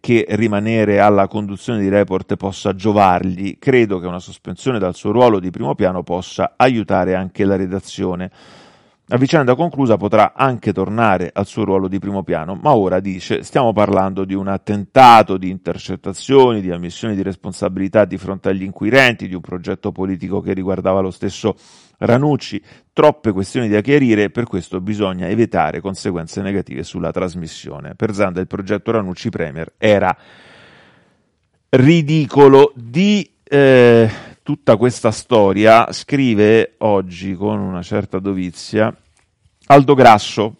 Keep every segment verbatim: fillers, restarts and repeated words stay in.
che rimanere alla conduzione di Report possa giovargli, credo che una sospensione dal suo ruolo di primo piano possa aiutare anche la redazione. La vicenda conclusa potrà anche tornare al suo ruolo di primo piano, ma ora, dice, stiamo parlando di un attentato, di intercettazioni, di ammissioni di responsabilità di fronte agli inquirenti, di un progetto politico che riguardava lo stesso Ranucci, troppe questioni da chiarire, per questo bisogna evitare conseguenze negative sulla trasmissione. Per Zanda il progetto Ranucci Premier era ridicolo. Di eh, tutta questa storia scrive oggi con una certa dovizia Aldo Grasso: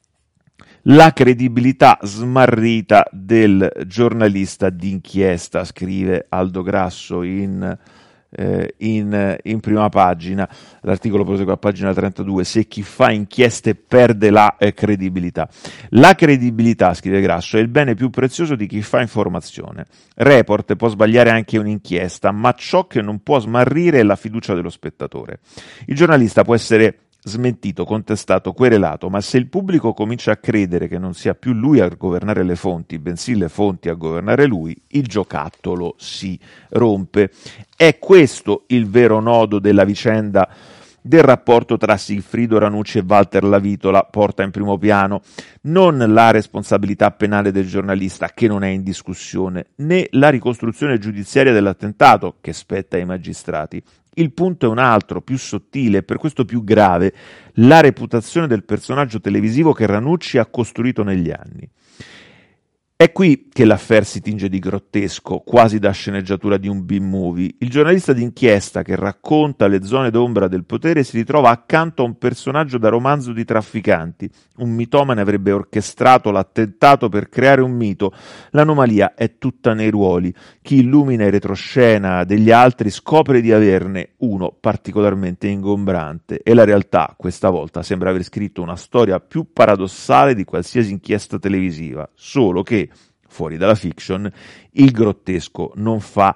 la credibilità smarrita del giornalista d'inchiesta, scrive Aldo Grasso in, eh, in, in prima pagina. L'articolo prosegue a pagina trentadue: se chi fa inchieste perde la eh, credibilità. La credibilità, scrive Grasso, è il bene più prezioso di chi fa informazione. Report può sbagliare anche un'inchiesta, ma ciò che non può smarrire è la fiducia dello spettatore. Il giornalista può essere smentito, contestato, querelato, ma se il pubblico comincia a credere che non sia più lui a governare le fonti, bensì le fonti a governare lui, il giocattolo si rompe. È questo il vero nodo della vicenda del rapporto tra Sigfrido Ranucci e Walter Lavitola, porta in primo piano, non la responsabilità penale del giornalista, che non è in discussione, né la ricostruzione giudiziaria dell'attentato, che spetta ai magistrati. Il punto è un altro, più sottile e per questo più grave: la reputazione del personaggio televisivo che Ranucci ha costruito negli anni. È qui che l'affaire si tinge di grottesco, quasi da sceneggiatura di un B-movie. Il giornalista d'inchiesta che racconta le zone d'ombra del potere si ritrova accanto a un personaggio da romanzo di trafficanti. Un mitomane avrebbe orchestrato l'attentato per creare un mito. L'anomalia è tutta nei ruoli. Chi illumina il retroscena degli altri scopre di averne uno particolarmente ingombrante, e la realtà questa volta sembra aver scritto una storia più paradossale di qualsiasi inchiesta televisiva, solo che fuori dalla fiction, il grottesco non fa,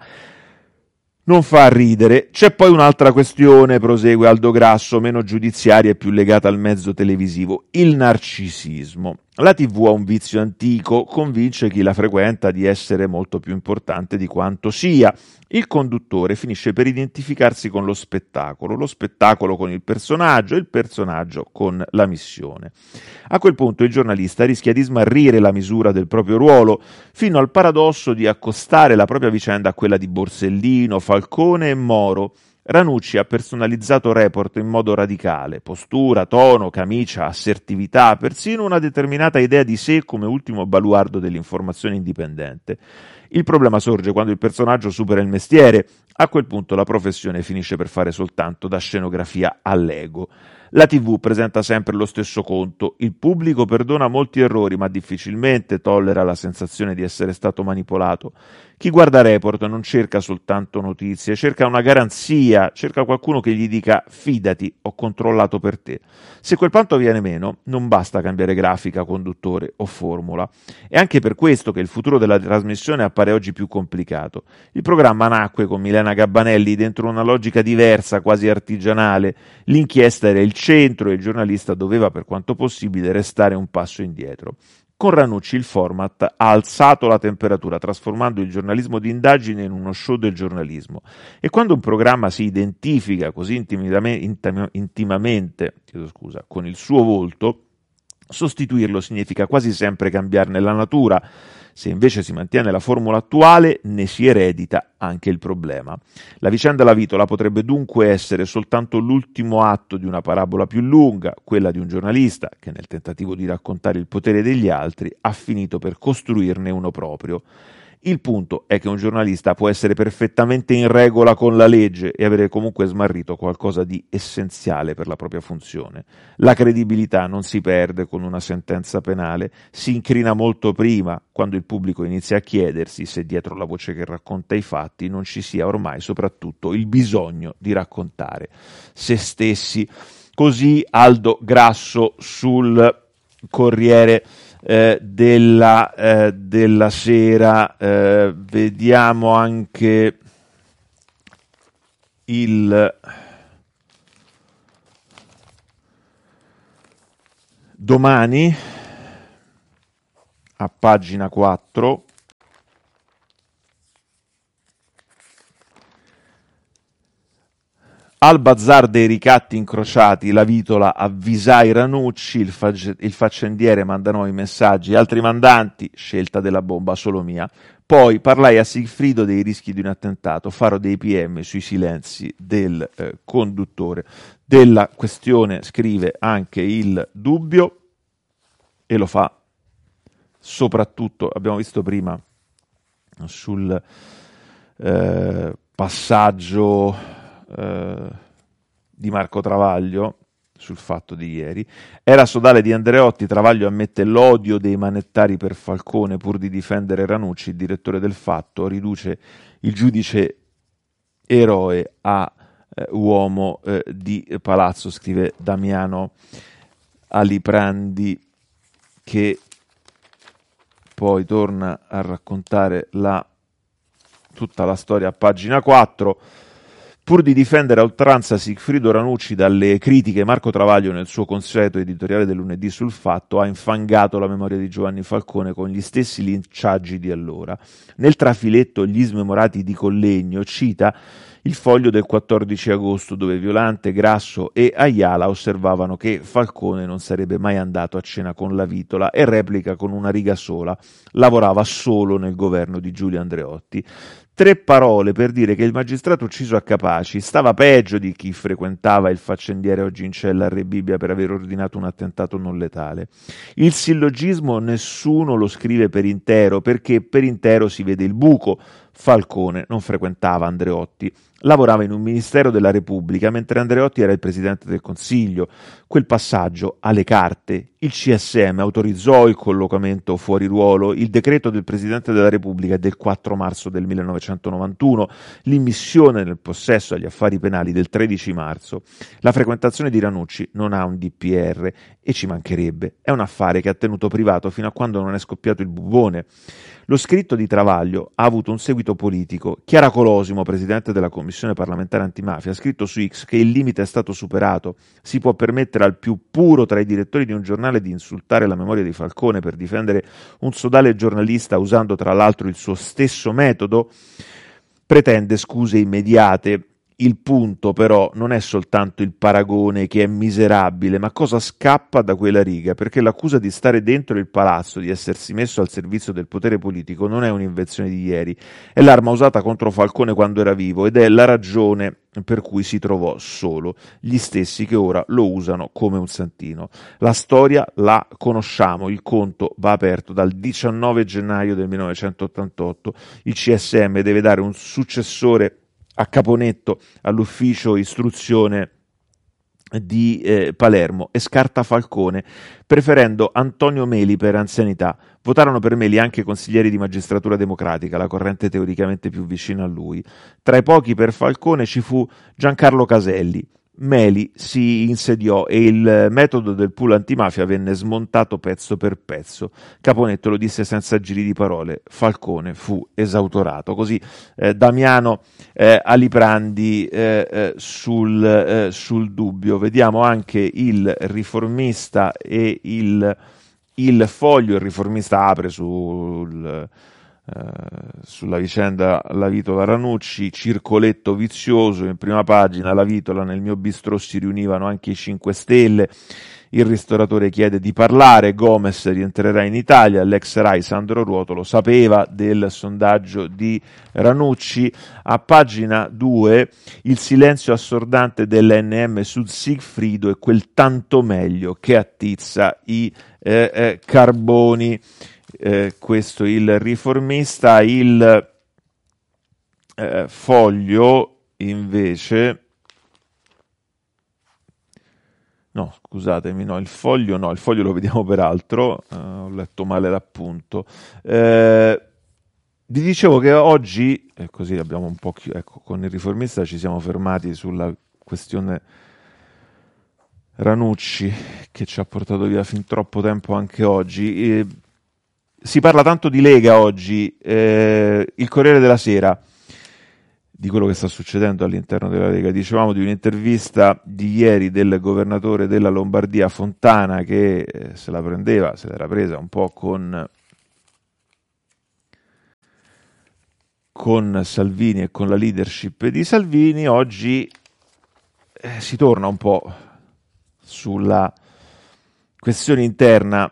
non fa ridere. C'è poi un'altra questione, prosegue Aldo Grasso, meno giudiziaria e più legata al mezzo televisivo: il narcisismo. La tivù ha un vizio antico, convince chi la frequenta di essere molto più importante di quanto sia. Il conduttore finisce per identificarsi con lo spettacolo, lo spettacolo con il personaggio, il personaggio con la missione. A quel punto il giornalista rischia di smarrire la misura del proprio ruolo, fino al paradosso di accostare la propria vicenda a quella di Borsellino, Falcone e Moro. Ranucci ha personalizzato Report in modo radicale: postura, tono, camicia, assertività, persino una determinata idea di sé come ultimo baluardo dell'informazione indipendente. Il problema sorge quando il personaggio supera il mestiere. A quel punto la professione finisce per fare soltanto da scenografia all'ego. La tivù presenta sempre lo stesso conto: il pubblico perdona molti errori, ma difficilmente tollera la sensazione di essere stato manipolato. Chi guarda Report non cerca soltanto notizie, cerca una garanzia, cerca qualcuno che gli dica: fidati, ho controllato per te. Se quel panto viene meno, non basta cambiare grafica, conduttore o formula. È anche per questo che il futuro della trasmissione appare oggi più complicato. Il programma nacque con Milena Gabbanelli dentro una logica diversa, quasi artigianale. L'inchiesta era il centro e il giornalista doveva, per quanto possibile, restare un passo indietro. Con Ranucci il format ha alzato la temperatura, trasformando il giornalismo di indagine in uno show del giornalismo. E quando un programma si identifica così intimamente, intimamente chiedo scusa, con il suo volto, sostituirlo significa quasi sempre cambiarne la natura. Se invece si mantiene la formula attuale, ne si eredita anche il problema. La vicenda Lavitola potrebbe dunque essere soltanto l'ultimo atto di una parabola più lunga, quella di un giornalista che, nel tentativo di raccontare il potere degli altri, ha finito per costruirne uno proprio. Il punto è che un giornalista può essere perfettamente in regola con la legge e avere comunque smarrito qualcosa di essenziale per la propria funzione. La credibilità non si perde con una sentenza penale, si incrina molto prima, quando il pubblico inizia a chiedersi se dietro la voce che racconta i fatti non ci sia ormai soprattutto il bisogno di raccontare se stessi. Così Aldo Grasso sul Corriere Eh, della, eh, della Sera. Eh, vediamo anche il Domani a pagina quattro. Al bazar dei ricatti incrociati, la Vitola avvisai Ranucci, il, fag- il faccendiere manda nuovi messaggi, altri mandanti, scelta della bomba solo mia. Poi parlai a Sigfrido dei rischi di un attentato, farò dei P M sui silenzi del eh, conduttore. Della questione scrive anche il Dubbio e lo fa soprattutto, abbiamo visto prima, sul eh, passaggio eh, di Marco Travaglio sul Fatto di ieri. Era sodale di Andreotti, Travaglio ammette l'odio dei manettari per Falcone pur di difendere Ranucci, il direttore del Fatto, riduce il giudice eroe a eh, uomo eh, di palazzo, scrive Damiano Aliprandi, che poi torna a raccontare la, tutta la storia a pagina quattro. Pur di difendere a oltranza Sigfrido Ranucci dalle critiche, Marco Travaglio nel suo consueto editoriale del lunedì sul Fatto ha infangato la memoria di Giovanni Falcone con gli stessi linciaggi di allora. Nel trafiletto Gli smemorati di Collegno cita il Foglio del quattordici agosto, dove Violante, Grasso e Ayala osservavano che Falcone non sarebbe mai andato a cena con la Vitola e replica con una riga sola: lavorava solo nel governo di Giulio Andreotti. Tre parole per dire che il magistrato ucciso a Capaci stava peggio di chi frequentava il faccendiere oggi in cella a Re Bibbia per aver ordinato un attentato non letale. Il sillogismo nessuno lo scrive per intero, perché per intero si vede il buco. Falcone non frequentava Andreotti, lavorava in un ministero della Repubblica, mentre Andreotti era il presidente del Consiglio. Quel passaggio ha le carte. Il C S M autorizzò il collocamento fuori ruolo. Il decreto del presidente della Repubblica è del quattro marzo del millenovecentonovantuno, l'immissione nel possesso agli affari penali del tredici marzo. La frequentazione di Ranucci non ha un D P R e ci mancherebbe. È un affare che ha tenuto privato fino a quando non è scoppiato il bubone. Lo scritto di Travaglio ha avuto un seguito politico. Chiara Colosimo, presidente della Commissione parlamentare antimafia, ha scritto su X che il limite è stato superato. Si può permettere al più puro tra i direttori di un giornale di insultare la memoria di Falcone per difendere un sodale giornalista usando tra l'altro il suo stesso metodo? Pretende scuse immediate. Il punto però non è soltanto il paragone che è miserabile, ma cosa scappa da quella riga, perché l'accusa di stare dentro il palazzo, di essersi messo al servizio del potere politico, non è un'invenzione di ieri, è l'arma usata contro Falcone quando era vivo ed è la ragione per cui si trovò solo, gli stessi che ora lo usano come un santino. La storia la conosciamo, il conto va aperto dal diciannove gennaio del millenovecentottantotto, il C S M deve dare un successore a Caponetto all'ufficio istruzione di eh, Palermo e scarta Falcone, preferendo Antonio Meli per anzianità. Votarono per Meli anche consiglieri di Magistratura Democratica, la corrente teoricamente più vicina a lui. Tra i pochi per Falcone ci fu Giancarlo Caselli. Meli si insediò e il metodo del pool antimafia venne smontato pezzo per pezzo. Caponetto lo disse senza giri di parole: Falcone fu esautorato. Così eh, Damiano eh, Aliprandi eh, eh, sul, eh, sul Dubbio. Vediamo anche il Riformista e il, il Foglio. Il Riformista apre sul... Uh, sulla vicenda La Vitola Ranucci, circoletto vizioso in prima pagina. La Vitola: nel mio bistrò si riunivano anche i cinque Stelle, il ristoratore chiede di parlare, Gomez rientrerà in Italia, l'ex Rai Sandro Ruoto lo sapeva del sondaggio di Ranucci. A pagina due il silenzio assordante dell'N M su Sigfrido e quel tanto meglio che attizza i eh, eh, carboni. Eh, questo il Riformista. Il eh, Foglio invece, no scusatemi, no il Foglio no, il Foglio lo vediamo peraltro, eh, ho letto male l'appunto. Eh, vi dicevo che oggi, e così abbiamo un po' chi- ecco, con il Riformista ci siamo fermati sulla questione Ranucci che ci ha portato via fin troppo tempo anche oggi. E si parla tanto di Lega oggi, eh, il Corriere della Sera, di quello che sta succedendo all'interno della Lega. Dicevamo di un'intervista di ieri del governatore della Lombardia Fontana, che eh, se la prendeva, se l'era presa un po' con, con Salvini e con la leadership di Salvini. Oggi eh, si torna un po' sulla questione interna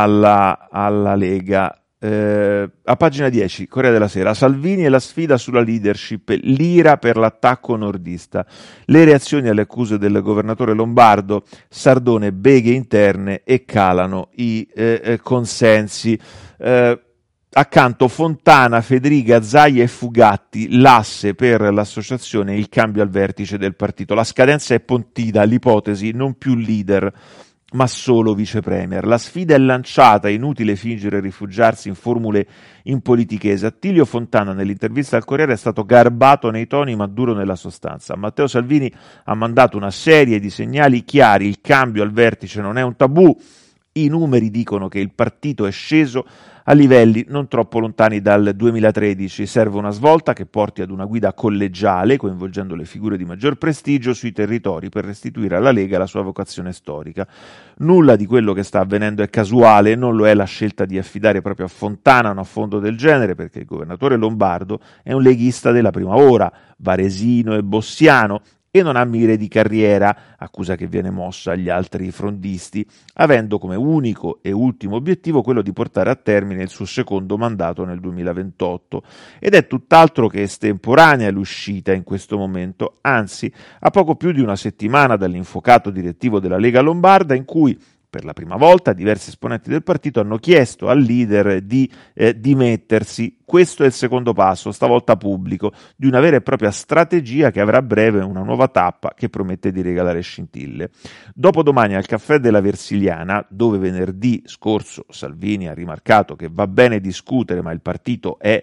alla, alla Lega. Eh, a pagina dieci, Corriere della Sera, Salvini e la sfida sulla leadership, l'ira per l'attacco nordista, le reazioni alle accuse del governatore lombardo, Sardone, beghe interne e calano i eh, eh, consensi. Eh, accanto Fontana, Federica, Zaia e Fugatti, l'asse per l'associazione e il cambio al vertice del partito. La scadenza è Pontida, l'ipotesi non più leader ma solo vice premier. La sfida è lanciata, è inutile fingere rifugiarsi in formule in politichese. Attilio Fontana nell'intervista al Corriere è stato garbato nei toni ma duro nella sostanza. Matteo Salvini ha mandato una serie di segnali chiari, il cambio al vertice non è un tabù, i numeri dicono che il partito è sceso a livelli non troppo lontani dal duemilatredici. Serve una svolta che porti ad una guida collegiale, coinvolgendo le figure di maggior prestigio sui territori per restituire alla Lega la sua vocazione storica. Nulla di quello che sta avvenendo è casuale, non lo è la scelta di affidare proprio a Fontana un affondo del genere, perché il governatore lombardo è un leghista della prima ora, varesino e bossiano, e non ha mire di carriera, accusa che viene mossa agli altri frondisti, avendo come unico e ultimo obiettivo quello di portare a termine il suo secondo mandato nel duemilaventotto. Ed è tutt'altro che estemporanea l'uscita in questo momento, anzi, a poco più di una settimana dall'infuocato direttivo della Lega Lombarda, in cui per la prima volta diversi esponenti del partito hanno chiesto al leader di eh, dimettersi. Questo è il secondo passo, stavolta pubblico, di una vera e propria strategia che avrà a breve una nuova tappa che promette di regalare scintille. Dopodomani al caffè della Versiliana, dove venerdì scorso Salvini ha rimarcato che va bene discutere ma il partito è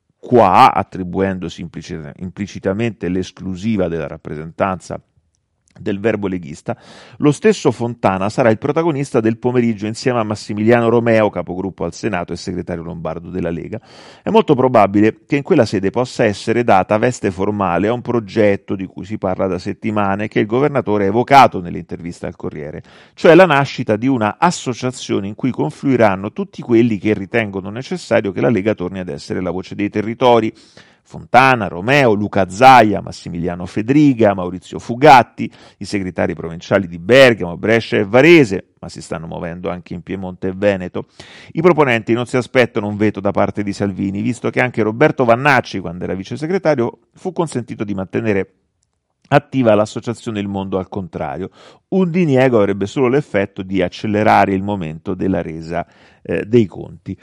qua, attribuendosi implicit- implicitamente l'esclusiva della rappresentanza del verbo leghista, lo stesso Fontana sarà il protagonista del pomeriggio insieme a Massimiliano Romeo, capogruppo al Senato e segretario lombardo della Lega. È molto probabile che in quella sede possa essere data veste formale a un progetto di cui si parla da settimane, che il governatore ha evocato nell'intervista al Corriere, cioè la nascita di una associazione in cui confluiranno tutti quelli che ritengono necessario che la Lega torni ad essere la voce dei territori. Fontana, Romeo, Luca Zaia, Massimiliano Fedriga, Maurizio Fugatti, i segretari provinciali di Bergamo, Brescia e Varese, ma si stanno muovendo anche in Piemonte e Veneto. I proponenti non si aspettano un veto da parte di Salvini, visto che anche Roberto Vannacci, quando era vice segretario, fu consentito di mantenere attiva l'associazione Il Mondo al Contrario. Un diniego avrebbe solo l'effetto di accelerare il momento della resa eh, dei conti.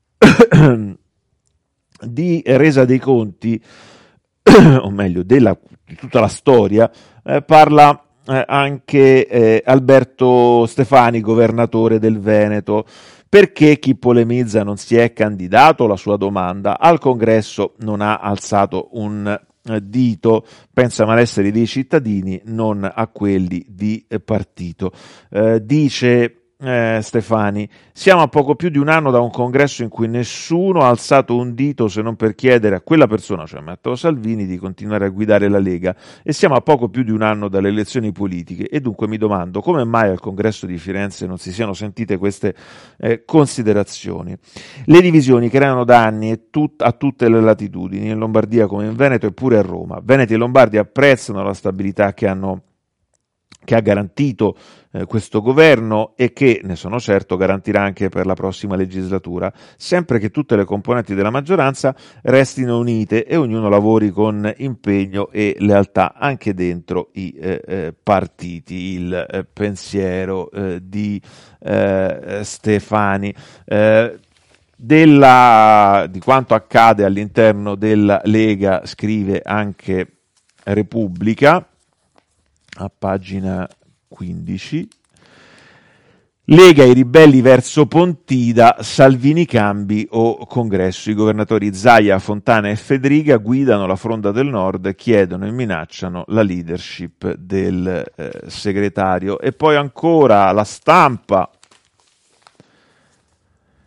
Di resa dei conti, o meglio, della, di tutta la storia, eh, parla eh, anche eh, Alberto Stefani, governatore del Veneto. Perché chi polemizza non si è candidato? La sua domanda. Al congresso non ha alzato un eh, dito, pensa a malessere dei cittadini, non a quelli di eh, partito. Eh, dice Eh, Stefani, siamo a poco più di un anno da un congresso in cui nessuno ha alzato un dito se non per chiedere a quella persona, cioè Matteo Salvini, di continuare a guidare la Lega, e siamo a poco più di un anno dalle elezioni politiche, e dunque mi domando come mai al congresso di Firenze non si siano sentite queste eh, considerazioni. Le divisioni creano danni e tut- a tutte le latitudini, in Lombardia come in Veneto e pure a Roma. Veneti e Lombardi apprezzano la stabilità che hanno che ha garantito eh, questo governo e che, ne sono certo, garantirà anche per la prossima legislatura, sempre che tutte le componenti della maggioranza restino unite e ognuno lavori con impegno e lealtà anche dentro i eh, eh, partiti. Il eh, pensiero eh, di eh, Stefani. Eh, della, di quanto accade all'interno della Lega scrive anche Repubblica, a pagina quindici. Lega i ribelli verso Pontida, Salvini cambi o congresso. I governatori Zaia, Fontana e Fedriga guidano la fronda del nord, chiedono e minacciano la leadership del eh, segretario. E poi ancora La Stampa,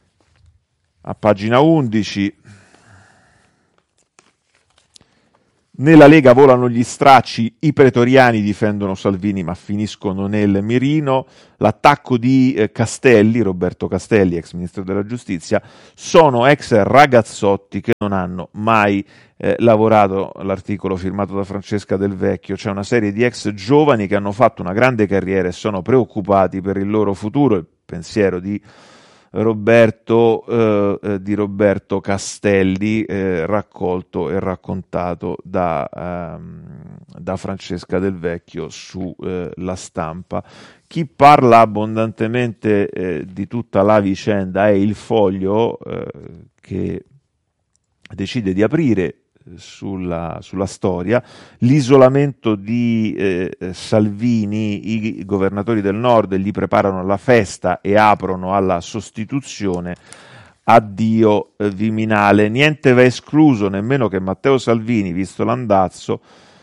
a pagina undici. Nella Lega volano gli stracci, i pretoriani difendono Salvini ma finiscono nel mirino. L'attacco di eh, Castelli, Roberto Castelli, ex ministro della giustizia, sono ex ragazzotti che non hanno mai eh, lavorato. L'articolo firmato da Francesca Del Vecchio, c'è una serie di ex giovani che hanno fatto una grande carriera e sono preoccupati per il loro futuro. Il pensiero di Roberto, eh, di Roberto Castelli, eh, raccolto e raccontato da, ehm, da Francesca Del Vecchio su eh, La Stampa. Chi parla abbondantemente eh, di tutta la vicenda è Il Foglio, eh, che decide di aprire Sulla, sulla storia l'isolamento di eh, Salvini. I governatori del nord gli preparano la festa e aprono alla sostituzione. Addio eh, Viminale. Niente va escluso, nemmeno che Matteo Salvini, visto l'andazzo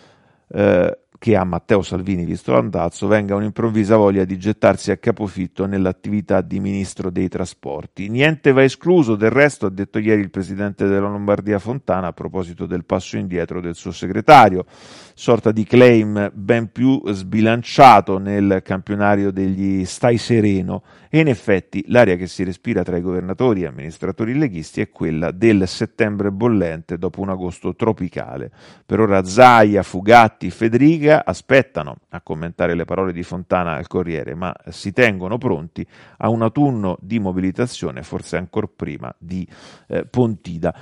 eh, che a Matteo Salvini, visto l'andazzo, venga un'improvvisa voglia di gettarsi a capofitto nell'attività di ministro dei trasporti. Niente va escluso, del resto, ha detto ieri il presidente della Lombardia Fontana a proposito del passo indietro del suo segretario, sorta di claim ben più sbilanciato nel campionario degli stai sereno, e in effetti l'aria che si respira tra i governatori e amministratori leghisti è quella del settembre bollente dopo un agosto tropicale. Per ora Zaia, Fugatti, Federica aspettano a commentare le parole di Fontana al Corriere, ma si tengono pronti a un autunno di mobilitazione, forse ancor prima di eh, Pontida.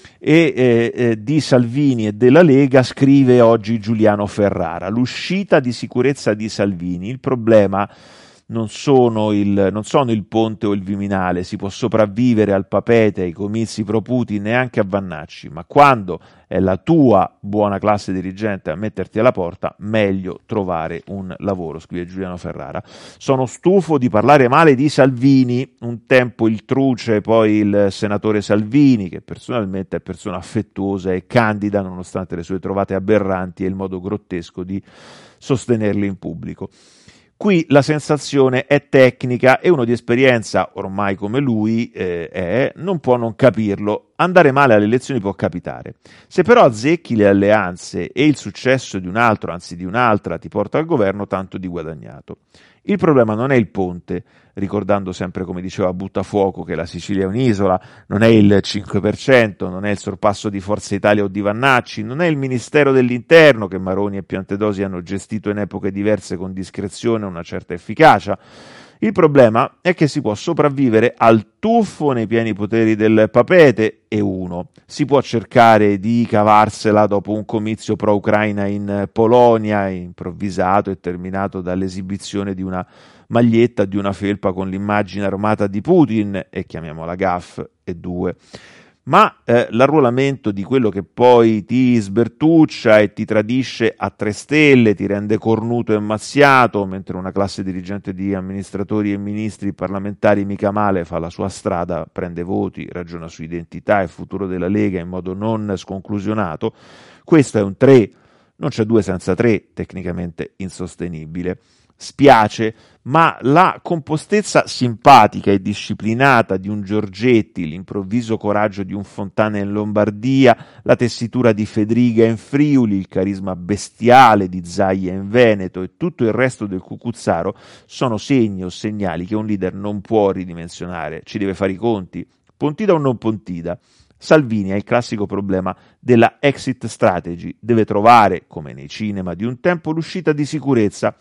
E eh, eh, di Salvini e della Lega scrive oggi Giuliano Ferrara: l'uscita di sicurezza di Salvini, il problema non sono, il, non sono il Ponte o il Viminale, si può sopravvivere al Papete, ai comizi pro Putin, neanche a Vannacci, ma quando è la tua buona classe dirigente a metterti alla porta, meglio trovare un lavoro, scrive Giuliano Ferrara. Sono stufo di parlare male di Salvini, un tempo il Truce, poi il senatore Salvini, che personalmente è persona affettuosa e candida, nonostante le sue trovate aberranti e il modo grottesco di sostenerli in pubblico. Qui la sensazione è tecnica e uno di esperienza, ormai come lui eh, è, non può non capirlo. Andare male alle elezioni può capitare. Se però azzecchi le alleanze e il successo di un altro, anzi di un'altra, ti porta al governo, tanto di guadagnato. Il problema non è il ponte, ricordando sempre, come diceva Buttafuoco, che la Sicilia è un'isola, non è il cinque per cento, non è il sorpasso di Forza Italia o di Vannacci, non è il Ministero dell'Interno, che Maroni e Piantedosi hanno gestito in epoche diverse con discrezione e una certa efficacia. Il problema è che si può sopravvivere al tuffo nei pieni poteri del Papete e uno. Si può cercare di cavarsela dopo un comizio pro-Ucraina in Polonia, improvvisato e terminato dall'esibizione di una maglietta, di una felpa con l'immagine armata di Putin, e chiamiamola gaff, e due. Ma eh, l'arruolamento di quello che poi ti sbertuccia e ti tradisce a tre stelle, ti rende cornuto e mazziato, mentre una classe dirigente di amministratori e ministri parlamentari mica male fa la sua strada, prende voti, ragiona su identità e futuro della Lega in modo non sconclusionato, questo è un tre, non c'è due senza tre, tecnicamente insostenibile. Spiace, ma la compostezza simpatica e disciplinata di un Giorgetti, l'improvviso coraggio di un Fontana in Lombardia, la tessitura di Fedriga in Friuli, il carisma bestiale di Zaia in Veneto e tutto il resto del cucuzzaro sono segni o segnali che un leader non può ridimensionare, ci deve fare i conti, Pontida o non Pontida. Salvini ha il classico problema della exit strategy, deve trovare, come nei cinema di un tempo, l'uscita di sicurezza,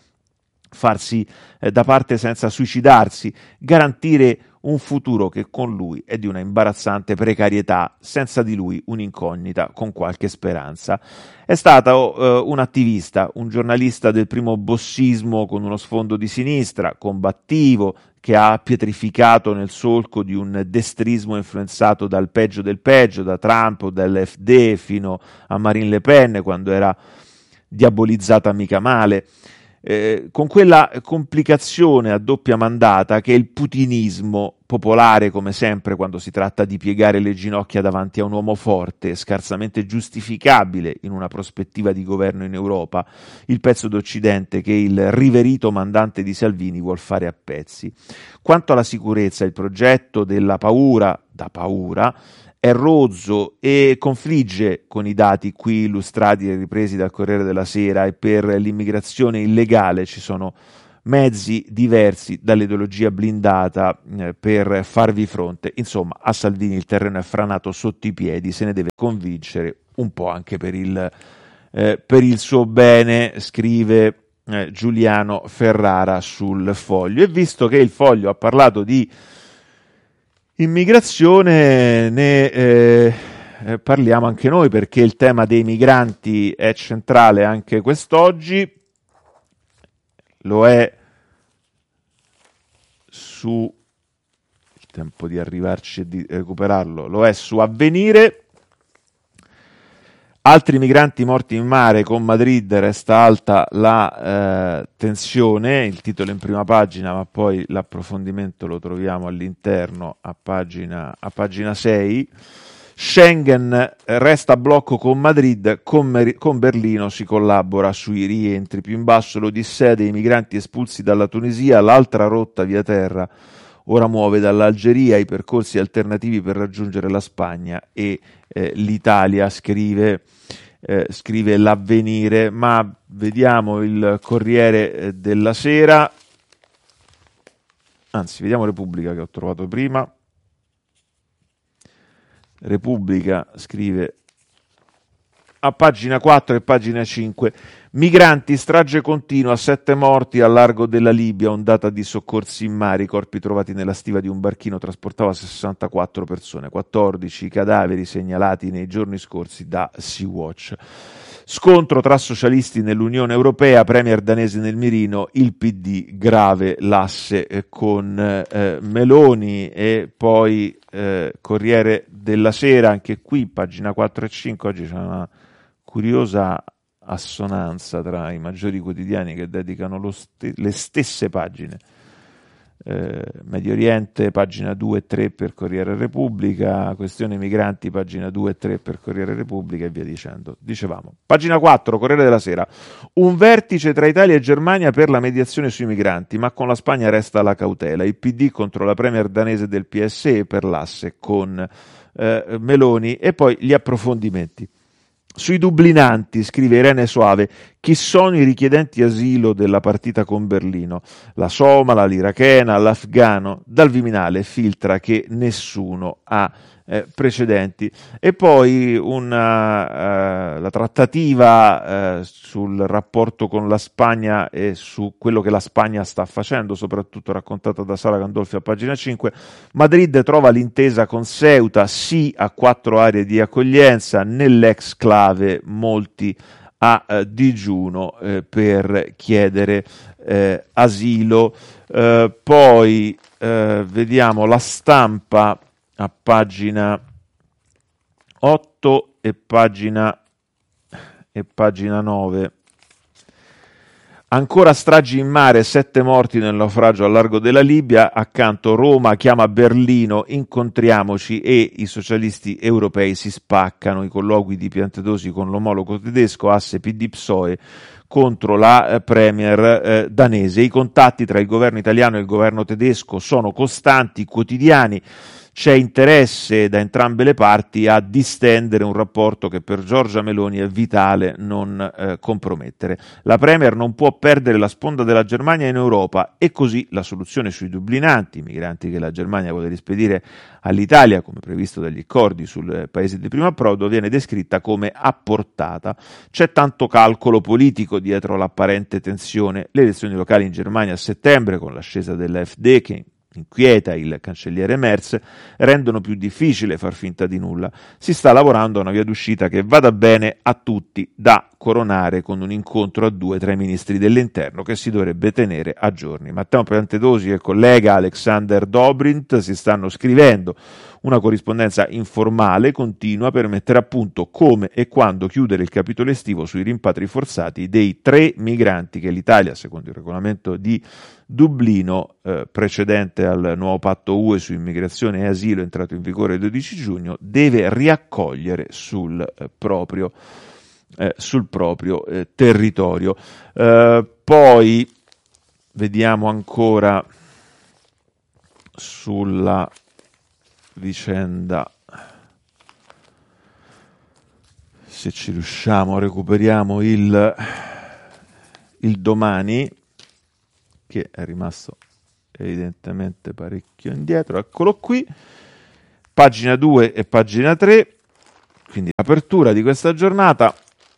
farsi eh, da parte senza suicidarsi, garantire un futuro che con lui è di una imbarazzante precarietà, senza di lui un'incognita con qualche speranza. È stato eh, un attivista, un giornalista del primo bossismo con uno sfondo di sinistra, combattivo, che ha pietrificato nel solco di un destrismo influenzato dal peggio del peggio, da Trump o dall'F D fino a Marine Le Pen, quando era diabolizzata mica male. Eh, con quella complicazione a doppia mandata che è il putinismo, popolare come sempre quando si tratta di piegare le ginocchia davanti a un uomo forte, scarsamente giustificabile in una prospettiva di governo in Europa, il pezzo d'Occidente che il riverito mandante di Salvini vuol fare a pezzi. Quanto alla sicurezza, il progetto della paura, da paura, è rozzo e confligge con i dati qui illustrati e ripresi dal Corriere della Sera, e per l'immigrazione illegale ci sono mezzi diversi dall'ideologia blindata eh, per farvi fronte. Insomma, a Salvini il terreno è franato sotto i piedi, se ne deve convincere un po' anche per il, eh, per il suo bene, scrive eh, Giuliano Ferrara sul Foglio. E visto che il Foglio ha parlato di immigrazione, ne eh, eh, parliamo anche noi, perché il tema dei migranti è centrale anche quest'oggi. Lo è su il tempo di arrivarci e di recuperarlo, lo è su Avvenire. Altri migranti morti in mare, con Madrid resta alta la eh, tensione, il titolo in prima pagina, ma poi l'approfondimento lo troviamo all'interno a pagina, a pagina sei. Schengen resta a blocco con Madrid, con, Mer- con Berlino si collabora sui rientri. Più in basso l'odissea dei migranti espulsi dalla Tunisia, l'altra rotta via terra ora muove dall'Algeria, i percorsi alternativi per raggiungere la Spagna e eh, l'Italia, scrive, eh, scrive l'Avvenire. Ma vediamo il Corriere della Sera, anzi vediamo Repubblica che ho trovato prima. Repubblica scrive a pagina quattro e pagina cinque: migranti, strage continua, sette morti al largo della Libia, ondata di soccorsi in mare, i corpi trovati nella stiva di un barchino trasportava sessantaquattro persone, quattordici cadaveri segnalati nei giorni scorsi da Sea-Watch. Scontro tra socialisti nell'Unione Europea, premier danese nel mirino, il P D grave l'asse eh, con eh, Meloni. E poi eh, Corriere della Sera, anche qui pagina quattro e cinque, oggi c'è una curiosa assonanza tra i maggiori quotidiani che dedicano lo st- le stesse pagine. Eh, Medio Oriente, pagina due e tre per Corriere Repubblica, questione migranti, pagina due e tre per Corriere Repubblica, e via dicendo. Dicevamo, pagina quattro, Corriere della Sera: un vertice tra Italia e Germania per la mediazione sui migranti, ma con la Spagna resta la cautela. Il P D contro la premier danese del P S E per l'asse con eh, Meloni. E poi gli approfondimenti. Sui dublinanti, scrive Irene Soave: chi sono i richiedenti asilo della partita con Berlino? La somala, l'irachena, l'afgano. Dal Viminale filtra che nessuno ha eh, precedenti. E poi una, uh, la trattativa uh, sul rapporto con la Spagna e su quello che la Spagna sta facendo, soprattutto raccontata da Sara Gandolfi a pagina cinque. Madrid trova l'intesa con Ceuta, sì a quattro aree di accoglienza, nell'exclave molti a eh, digiuno eh, per chiedere eh, asilo. Eh, poi eh, vediamo La Stampa a pagina otto e pagina, e pagina nove. Ancora stragi in mare, sette morti nel naufragio al largo della Libia. Accanto Roma chiama Berlino, incontriamoci, e i socialisti europei si spaccano. I colloqui di Piantedosi con l'omologo tedesco, asse P D P S O E contro la eh, premier eh, danese. I contatti tra il governo italiano e il governo tedesco sono costanti, quotidiani. C'è interesse da entrambe le parti a distendere un rapporto che per Giorgia Meloni è vitale non eh, compromettere. La Premier non può perdere la sponda della Germania in Europa, e così la soluzione sui dublinanti, i migranti che la Germania vuole rispedire all'Italia, come previsto dagli accordi sul paese di primo approdo, viene descritta come a portata. C'è tanto calcolo politico dietro l'apparente tensione. Le elezioni locali in Germania a settembre, con l'ascesa dell'A F D che inquieta il cancelliere Merz, rendono più difficile far finta di nulla. Si sta lavorando a una via d'uscita che vada bene a tutti, da coronare con un incontro a due tra i ministri dell'interno che si dovrebbe tenere a giorni. Matteo Piantedosi e il collega Alexander Dobrindt si stanno scrivendo una corrispondenza informale continua per mettere a punto come e quando chiudere il capitolo estivo sui rimpatri forzati dei tre migranti che l'Italia, secondo il regolamento di Dublino eh, precedente al nuovo patto U E su immigrazione e asilo entrato in vigore il dodici giugno, deve riaccogliere sul eh, proprio, eh, sul proprio eh, territorio. Eh, poi vediamo ancora sulla vicenda se ci riusciamo recuperiamo il, il Domani, che è rimasto evidentemente parecchio indietro. Eccolo qui, pagina due e pagina tre, quindi apertura di questa giornata.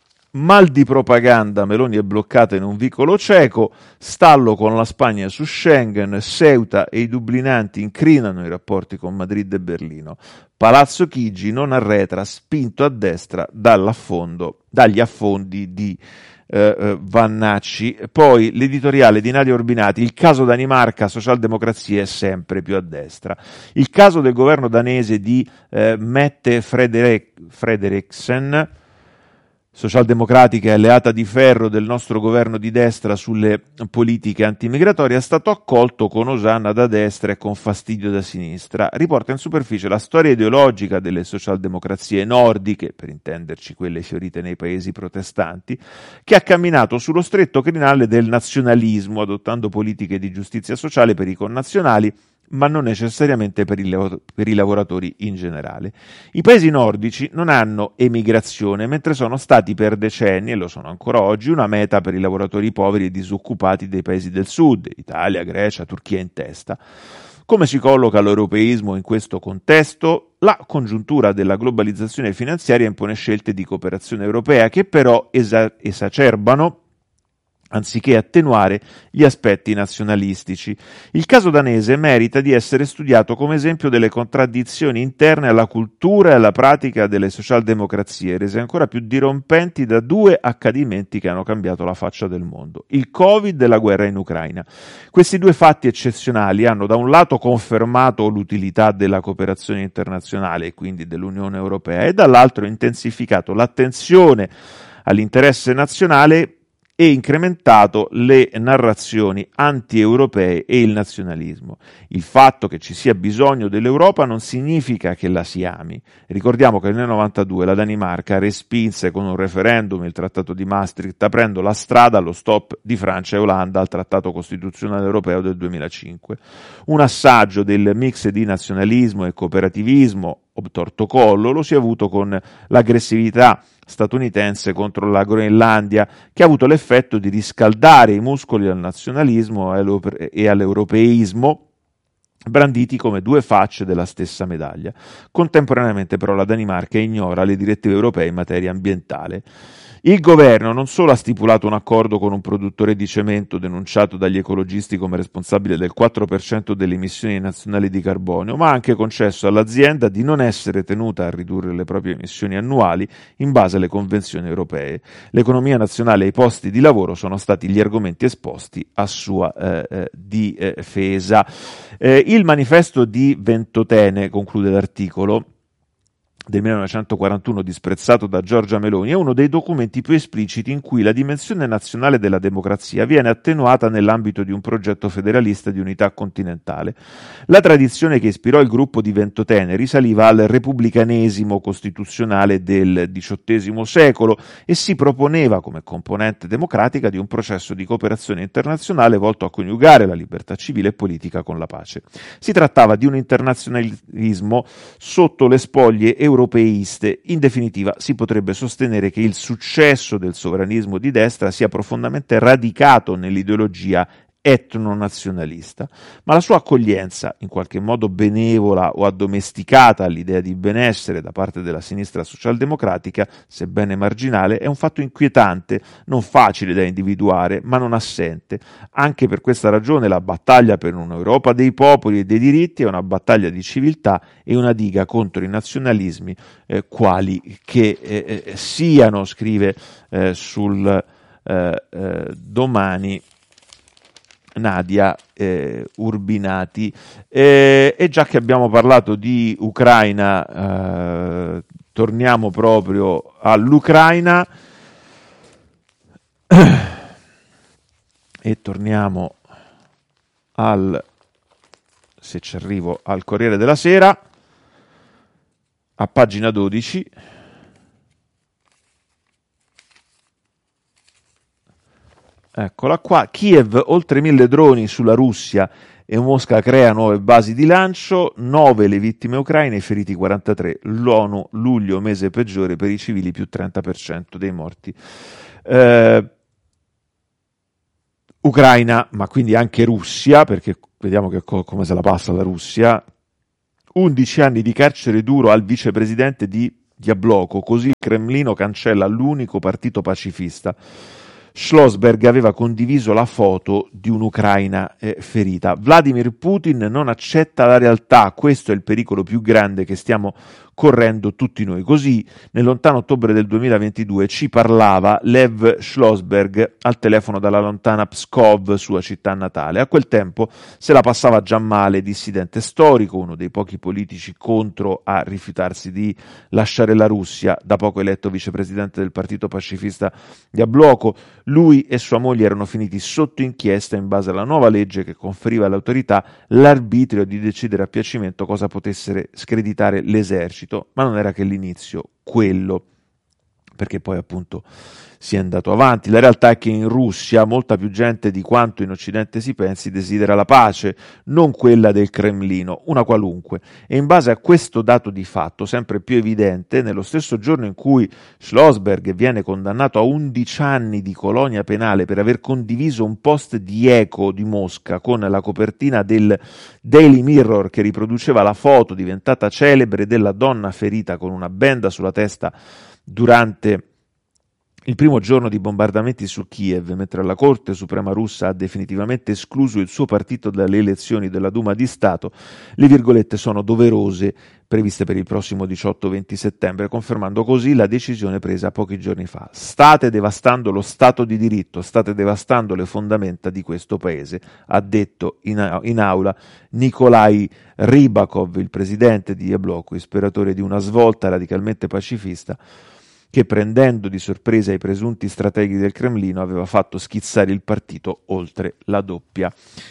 Mal di propaganda, Meloni è bloccata in un vicolo cieco, stallo con la Spagna su Schengen, Ceuta e i dublinanti incrinano i rapporti con Madrid e Berlino. Palazzo Chigi non arretra, spinto a destra dall'affondo, dagli affondi di eh, eh, Vannacci. Poi l'editoriale di Nadia Urbinati, il caso Danimarca, socialdemocrazia è sempre più a destra. Il caso del governo danese di eh, Mette Frederik, Frederiksen, socialdemocratica e alleata di ferro del nostro governo di destra sulle politiche antimigratorie, è stato accolto con osanna da destra e con fastidio da sinistra. Riporta in superficie la storia ideologica delle socialdemocrazie nordiche, per intenderci quelle fiorite nei paesi protestanti, che ha camminato sullo stretto crinale del nazionalismo, adottando politiche di giustizia sociale per i connazionali, ma non necessariamente per i, lav- per i lavoratori in generale. I paesi nordici non hanno emigrazione, mentre sono stati per decenni, e lo sono ancora oggi, una meta per i lavoratori poveri e disoccupati dei paesi del sud, Italia, Grecia, Turchia in testa. Come si colloca l'europeismo in questo contesto? La congiuntura della globalizzazione finanziaria impone scelte di cooperazione europea che però esa- esacerbano anziché attenuare gli aspetti nazionalistici. Il caso danese merita di essere studiato come esempio delle contraddizioni interne alla cultura e alla pratica delle socialdemocrazie, rese ancora più dirompenti da due accadimenti che hanno cambiato la faccia del mondo: il Covid e la guerra in Ucraina. Questi due fatti eccezionali hanno da un lato confermato l'utilità della cooperazione internazionale e quindi dell'Unione Europea e dall'altro intensificato l'attenzione all'interesse nazionale e incrementato le narrazioni anti-europee e il nazionalismo. Il fatto che ci sia bisogno dell'Europa non significa che la si ami. Ricordiamo che nel novantadue la Danimarca respinse con un referendum il Trattato di Maastricht, aprendo la strada allo stop di Francia e Olanda al Trattato Costituzionale Europeo del duemilacinque. Un assaggio del mix di nazionalismo e cooperativismo obtorto collo lo si è avuto con l'aggressività statunitense contro la Groenlandia, che ha avuto l'effetto di riscaldare i muscoli al nazionalismo e all'europeismo, branditi come due facce della stessa medaglia. Contemporaneamente però la Danimarca ignora le direttive europee in materia ambientale. Il governo non solo ha stipulato un accordo con un produttore di cemento denunciato dagli ecologisti come responsabile del quattro per cento delle emissioni nazionali di carbonio, ma ha anche concesso all'azienda di non essere tenuta a ridurre le proprie emissioni annuali in base alle convenzioni europee. L'economia nazionale e i posti di lavoro sono stati gli argomenti esposti a sua eh, eh, difesa. Eh, il manifesto di Ventotene, conclude l'articolo, del millenovecentoquarantuno disprezzato da Giorgia Meloni, è uno dei documenti più espliciti in cui la dimensione nazionale della democrazia viene attenuata nell'ambito di un progetto federalista di unità continentale. La tradizione che ispirò il gruppo di Ventotene risaliva al repubblicanesimo costituzionale del diciottesimo secolo e si proponeva come componente democratica di un processo di cooperazione internazionale volto a coniugare la libertà civile e politica con la pace. Si trattava di un internazionalismo sotto le spoglie europee europeiste. In definitiva, si potrebbe sostenere che il successo del sovranismo di destra sia profondamente radicato nell'ideologia etnonazionalista, ma la sua accoglienza, in qualche modo benevola o addomesticata all'idea di benessere da parte della sinistra socialdemocratica, sebbene marginale, è un fatto inquietante, non facile da individuare, ma non assente. Anche per questa ragione la battaglia per un'Europa dei popoli e dei diritti è una battaglia di civiltà e una diga contro i nazionalismi eh, quali che eh, eh, siano, scrive eh, sul eh, eh, Domani Nadia eh, Urbinati. Eh, e già che abbiamo parlato di Ucraina, eh, torniamo proprio all'Ucraina e torniamo al, se ci arrivo, al Corriere della Sera, a pagina dodici. Eccola qua, Kiev, oltre mille droni sulla Russia e Mosca crea nuove basi di lancio, nove le vittime ucraine, i feriti quarantatré, l'ONU luglio mese peggiore per i civili, più trenta per cento dei morti. Eh, Ucraina, ma quindi anche Russia, perché vediamo che co- come se la passa la Russia, undici anni di carcere duro al vicepresidente di Jabloko, così il Cremlino cancella l'unico partito pacifista. Schlossberg aveva condiviso la foto di un'Ucraina eh, ferita. Vladimir Putin non accetta la realtà, questo è il pericolo più grande che stiamo correndo tutti noi. Così, nel lontano ottobre del duemilaventidue, ci parlava Lev Schlossberg al telefono dalla lontana Pskov, sua città natale. A quel tempo se la passava già male, dissidente storico, uno dei pochi politici contro a rifiutarsi di lasciare la Russia, da poco eletto vicepresidente del partito pacifista Jabloko. Lui e sua moglie erano finiti sotto inchiesta in base alla nuova legge che conferiva all'autorità l'arbitrio di decidere a piacimento cosa potesse screditare l'esercito. Ma non era che l'inizio quello, perché poi appunto si è andato avanti. La realtà è che in Russia molta più gente di quanto in Occidente si pensi desidera la pace, non quella del Cremlino, una qualunque. E in base a questo dato di fatto, sempre più evidente, nello stesso giorno in cui Schlossberg viene condannato a undici anni di colonia penale per aver condiviso un post di Eco di Mosca con la copertina del Daily Mirror che riproduceva la foto diventata celebre della donna ferita con una benda sulla testa durante il primo giorno di bombardamenti su Kiev, mentre la Corte Suprema russa ha definitivamente escluso il suo partito dalle elezioni della Duma di Stato, le virgolette sono doverose, previste per il prossimo diciotto venti settembre, confermando così la decisione presa pochi giorni fa. State devastando lo Stato di diritto, state devastando le fondamenta di questo paese, ha detto in, in aula Nikolai Rybakov, il presidente di Jabloko, ispiratore di una svolta radicalmente pacifista, che prendendo di sorpresa i presunti strateghi del Cremlino aveva fatto schizzare il partito oltre la doppia,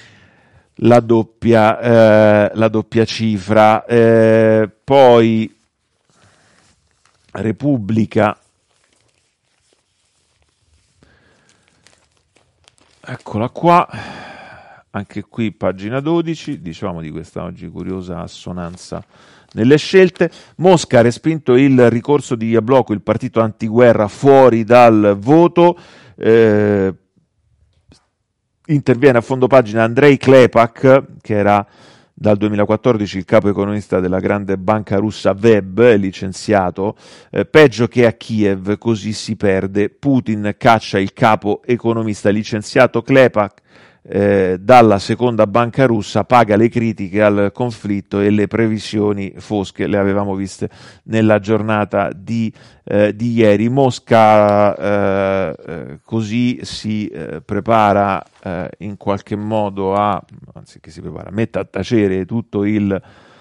la doppia, eh, la doppia cifra. Eh, poi Repubblica, eccola qua, anche qui pagina dodici, diciamo di questa oggi curiosa assonanza nelle scelte. Mosca ha respinto il ricorso di Jabloko, il partito antiguerra, fuori dal voto. Eh, interviene a fondo pagina Andrei Klepak, che era dal duemilaquattordici il capo economista della grande banca russa Web, licenziato. Eh, peggio che a Kiev, così si perde. Putin caccia il capo economista licenziato Klepak Eh, dalla seconda banca russa, paga le critiche al conflitto e le previsioni fosche, le avevamo viste nella giornata di, eh, di ieri. Mosca eh, eh, così si eh, prepara eh, in qualche modo a, anzi che si prepara, mette a tacere tutto il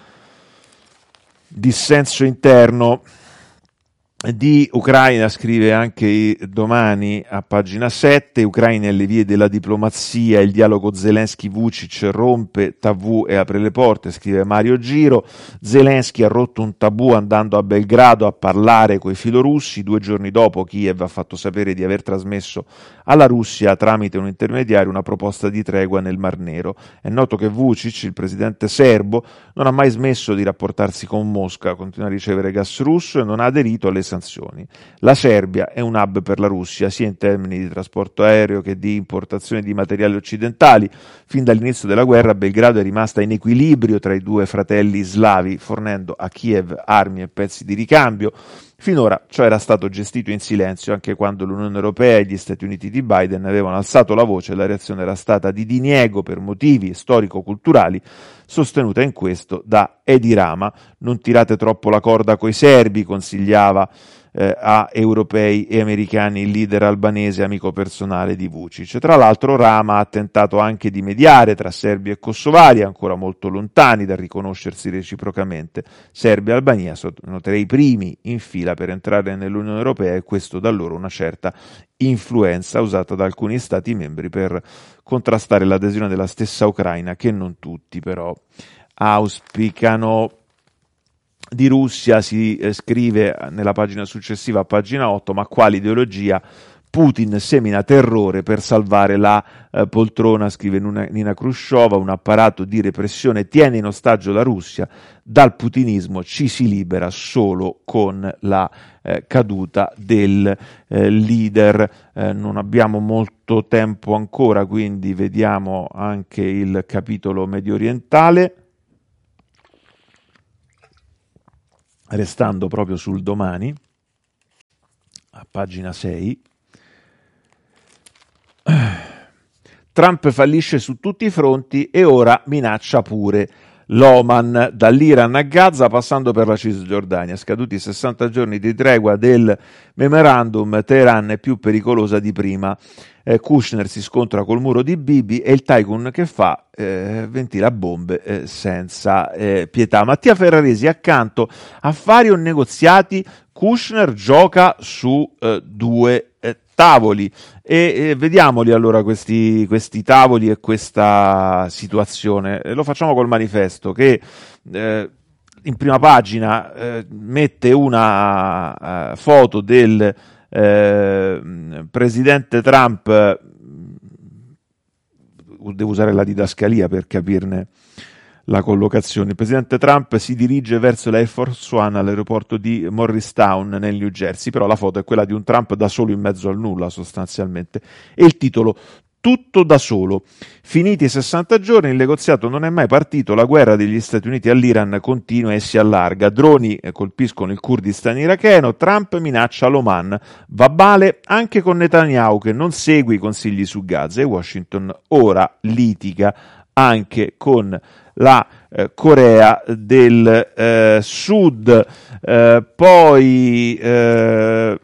dissenso interno di Ucraina, scrive anche Domani a pagina sette. Ucraina alle vie della diplomazia, il dialogo Zelensky-Vucic rompe tabù e apre le porte, scrive Mario Giro. Zelensky ha rotto un tabù andando a Belgrado a parlare coi filorussi. Due giorni dopo Kiev ha fatto sapere di aver trasmesso alla Russia tramite un intermediario una proposta di tregua nel Mar Nero. È noto che Vucic, il presidente serbo, non ha mai smesso di rapportarsi con Mosca, continua a ricevere gas russo e non ha aderito alle sanzioni. La Serbia è un hub per la Russia, sia in termini di trasporto aereo che di importazione di materiali occidentali. Fin dall'inizio della guerra Belgrado è rimasta in equilibrio tra i due fratelli slavi, fornendo a Kiev armi e pezzi di ricambio. Finora ciò era stato gestito in silenzio, anche quando l'Unione Europea e gli Stati Uniti di Biden avevano alzato la voce. La reazione era stata di diniego per motivi storico-culturali, sostenuta in questo da Edi Rama. Non tirate troppo la corda coi serbi, consigliava eh, a europei e americani il leader albanese, amico personale di Vucic. Tra l'altro Rama ha tentato anche di mediare tra serbi e kosovari, ancora molto lontani dal riconoscersi reciprocamente. Serbia e Albania sono tra i primi in fila per entrare nell'Unione Europea, e questo dà loro una certa influenza usata da alcuni stati membri per contrastare l'adesione della stessa Ucraina, che non tutti però auspicano. Di Russia si eh, scrive nella pagina successiva, a pagina otto, ma quale ideologia Putin semina terrore per salvare la eh, poltrona, scrive Nina Khrushcheva, un apparato di repressione tiene in ostaggio la Russia, dal putinismo ci si libera solo con la eh, caduta del eh, leader. Eh, non abbiamo molto tempo ancora, quindi vediamo anche il capitolo mediorientale, restando proprio sul Domani, a pagina sei. Trump fallisce su tutti i fronti e ora minaccia pure l'Oman, dall'Iran a Gaza passando per la Cisgiordania. Scaduti sessanta giorni di tregua del memorandum, Teheran è più pericolosa di prima. Eh, Kushner si scontra col muro di Bibi e il tycoon che fa eh, ventila bombe eh, senza eh, pietà. Mattia Ferraresi accanto, affari o negoziati, Kushner gioca su eh, due eh, tavoli e eh, vediamoli allora questi, questi tavoli e questa situazione. Eh, lo facciamo col manifesto che eh, in prima pagina eh, mette una uh, foto del eh, presidente Trump, devo usare la didascalia per capirne la collocazione. Il presidente Trump si dirige verso l'Air Force One all'aeroporto di Morristown nel New Jersey, però la foto è quella di un Trump da solo in mezzo al nulla sostanzialmente, e il titolo tutto da solo. Finiti i sessanta giorni, il negoziato non è mai partito, la guerra degli Stati Uniti all'Iran continua e si allarga, droni colpiscono il Kurdistan iracheno, Trump minaccia l'Oman, va male anche con Netanyahu che non segue i consigli su Gaza e Washington ora litiga anche con la eh, Corea del eh, Sud. Eh, poi eh,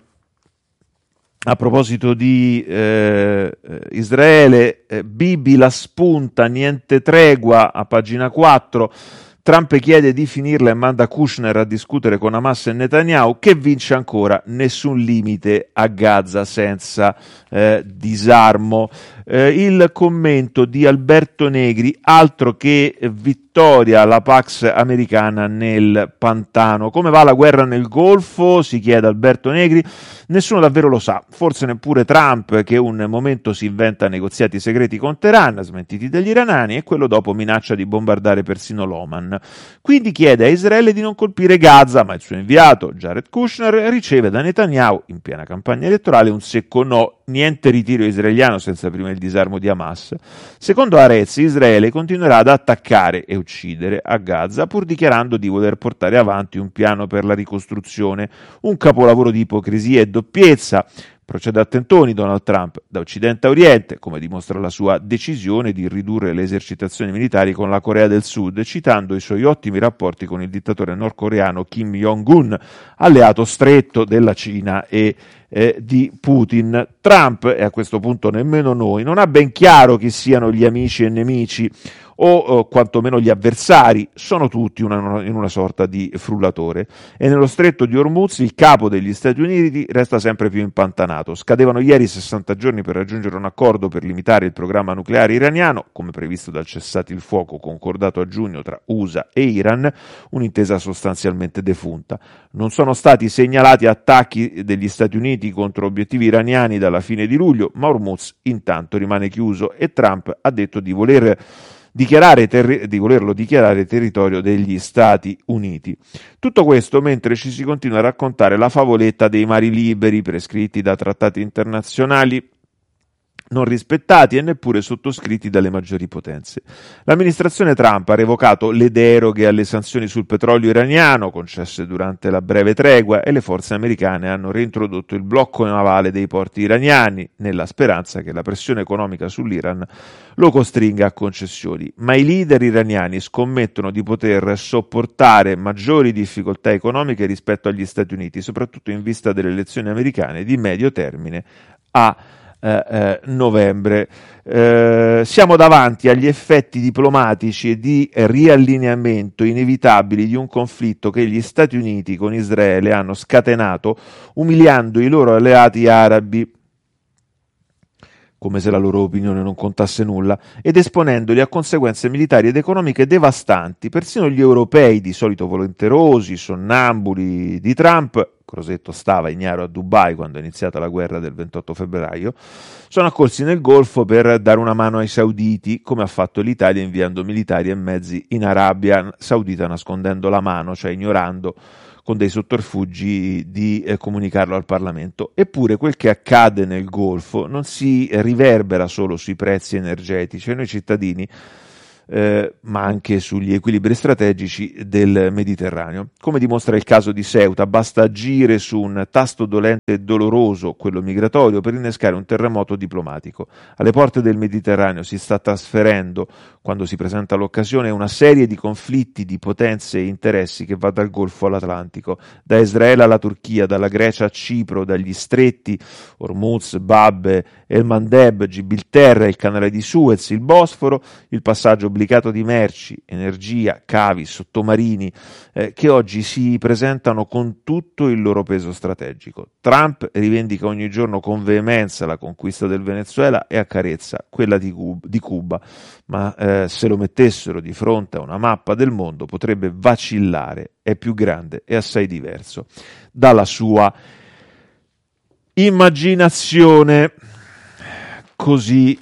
a proposito di eh, Israele, eh, Bibi la spunta, niente tregua, a pagina quattro. Trump chiede di finirla e manda Kushner a discutere con Hamas e Netanyahu, che vince ancora nessun limite a Gaza senza eh, disarmo. Eh, il commento di Alberto Negri, altro che vittoria, la Pax americana nel pantano. Come va la guerra nel Golfo? Si chiede Alberto Negri. Nessuno davvero lo sa, forse neppure Trump, che un momento si inventa negoziati segreti con Teheran, smentiti dagli iranani, e quello dopo minaccia di bombardare persino l'Oman. Quindi chiede a Israele di non colpire Gaza, ma il suo inviato, Jared Kushner, riceve da Netanyahu, in piena campagna elettorale, un secco no, niente ritiro israeliano senza prima il disarmo di Hamas. Secondo Arez, Israele continuerà ad attaccare e uccidere a Gaza, pur dichiarando di voler portare avanti un piano per la ricostruzione, un capolavoro di ipocrisia e doppiezza. Procede a tentoni Donald Trump da Occidente a Oriente, come dimostra la sua decisione di ridurre le esercitazioni militari con la Corea del Sud, citando i suoi ottimi rapporti con il dittatore nordcoreano Kim Jong-un, alleato stretto della Cina e eh, di Putin. Trump, e a questo punto nemmeno noi, non ha ben chiaro chi siano gli amici e nemici o, o quantomeno gli avversari, sono tutti una, in una sorta di frullatore. E nello stretto di Hormuz il capo degli Stati Uniti resta sempre più impantanato. Scadevano ieri sessanta giorni per raggiungere un accordo per limitare il programma nucleare iraniano, come previsto dal cessate il fuoco concordato a giugno tra U S A e Iran, un'intesa sostanzialmente defunta. Non sono stati segnalati attacchi degli Stati Uniti contro obiettivi iraniani dalla fine di luglio, ma Hormuz intanto rimane chiuso e Trump ha detto di voler Dichiarare terri- di volerlo dichiarare territorio degli Stati Uniti. Tutto questo mentre ci si continua a raccontare la favoletta dei mari liberi prescritti da trattati internazionali non rispettati e neppure sottoscritti dalle maggiori potenze. L'amministrazione Trump ha revocato le deroghe alle sanzioni sul petrolio iraniano concesse durante la breve tregua e le forze americane hanno reintrodotto il blocco navale dei porti iraniani nella speranza che la pressione economica sull'Iran lo costringa a concessioni. Ma i leader iraniani scommettono di poter sopportare maggiori difficoltà economiche rispetto agli Stati Uniti, soprattutto in vista delle elezioni americane di medio termine a Eh, eh, novembre. Eh, siamo davanti agli effetti diplomatici e di riallineamento inevitabili di un conflitto che gli Stati Uniti con Israele hanno scatenato umiliando i loro alleati arabi, come se la loro opinione non contasse nulla, ed esponendoli a conseguenze militari ed economiche devastanti. Persino gli europei, di solito volenterosi, sonnambuli di Trump, Crosetto stava ignaro a Dubai quando è iniziata la guerra del ventotto febbraio, sono accorsi nel Golfo per dare una mano ai sauditi, come ha fatto l'Italia inviando militari e mezzi in Arabia Saudita nascondendo la mano, cioè ignorando con dei sotterfugi di eh, comunicarlo al Parlamento. Eppure quel che accade nel Golfo non si riverbera solo sui prezzi energetici e noi cittadini, eh, ma anche sugli equilibri strategici del Mediterraneo. Come dimostra il caso di Ceuta, basta agire su un tasto dolente e doloroso, quello migratorio, per innescare un terremoto diplomatico. Alle porte del Mediterraneo si sta trasferendo, quando si presenta l'occasione, una serie di conflitti di potenze e interessi che va dal Golfo all'Atlantico, da Israele alla Turchia, dalla Grecia a Cipro, dagli stretti Hormuz, Bab, El Mandeb, Gibilterra, il canale di Suez, il Bosforo, il passaggio obbligato di merci, energia, cavi, sottomarini, eh, che oggi si presentano con tutto il loro peso strategico. Trump rivendica ogni giorno con veemenza la conquista del Venezuela e accarezza quella di Cuba, di Cuba ma eh, se lo mettessero di fronte a una mappa del mondo potrebbe vacillare, è più grande e assai diverso dalla sua immaginazione. Così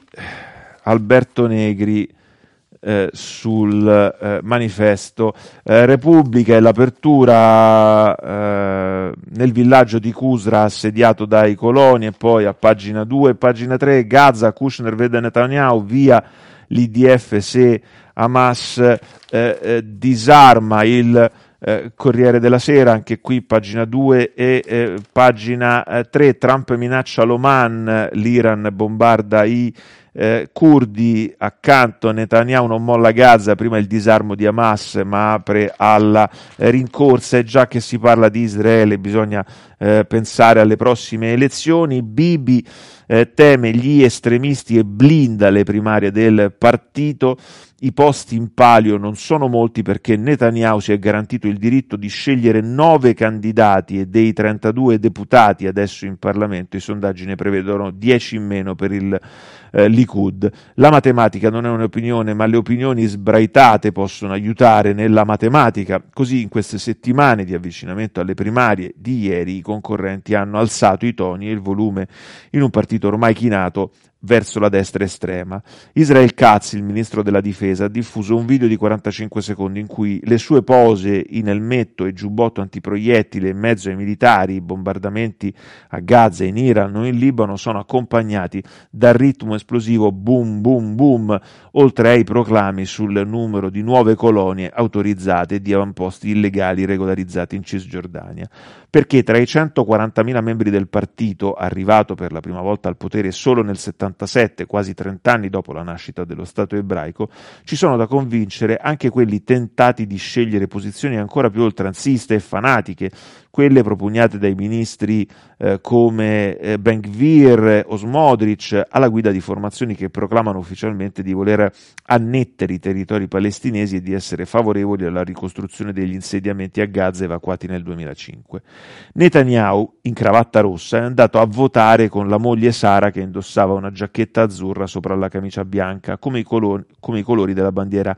Alberto Negri eh, sul eh, manifesto. eh, Repubblica e l'apertura eh, nel villaggio di Qusra assediato dai coloni, e poi a pagina due e pagina tre Gaza, Kushner vede Netanyahu, via l'I D F se Hamas eh, eh, disarma. Il eh, Corriere della Sera, anche qui pagina due e eh, pagina eh, tre, Trump minaccia l'Oman, l'Iran bombarda i eh, curdi, accanto Netanyahu non molla Gaza, prima il disarmo di Hamas ma apre alla eh, rincorsa, e già che si parla di Israele bisogna eh, pensare alle prossime elezioni. Bibi eh, teme gli estremisti e blinda le primarie del partito. I posti in palio non sono molti perché Netanyahu si è garantito il diritto di scegliere nove candidati, e dei trentadue deputati adesso in Parlamento i sondaggi ne prevedono dieci in meno per il eh, Likud. La matematica non è un'opinione, ma le opinioni sbraitate possono aiutare nella matematica. Così in queste settimane di avvicinamento alle primarie di ieri i concorrenti hanno alzato i toni e il volume in un partito ormai chinato verso la destra estrema. Israel Katz, il ministro della difesa, ha diffuso un video di quarantacinque secondi in cui le sue pose in elmetto e giubbotto antiproiettile in mezzo ai militari, i bombardamenti a Gaza, in Iran o in Libano sono accompagnati dal ritmo esplosivo boom boom boom, oltre ai proclami sul numero di nuove colonie autorizzate e di avamposti illegali regolarizzati in Cisgiordania. Perché tra i centoquarantamila membri del partito, arrivato per la prima volta al potere solo nel settantasette, quasi trent'anni dopo la nascita dello Stato ebraico, ci sono da convincere anche quelli tentati di scegliere posizioni ancora più oltranziste e fanatiche, quelle propugnate dai ministri eh, come eh, Ben-Gvir o Smotrich, alla guida di formazioni che proclamano ufficialmente di voler annettere i territori palestinesi e di essere favorevoli alla ricostruzione degli insediamenti a Gaza evacuati nel duemilacinque. Netanyahu, in cravatta rossa, è andato a votare con la moglie Sara che indossava una giacchetta azzurra sopra la camicia bianca, come i, colori, come i colori della bandiera